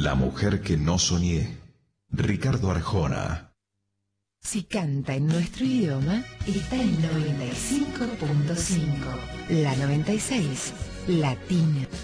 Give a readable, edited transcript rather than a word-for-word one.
La mujer que no soñé. Ricardo Arjona. Si canta en nuestro idioma, está en 95.5. La 96, Latina.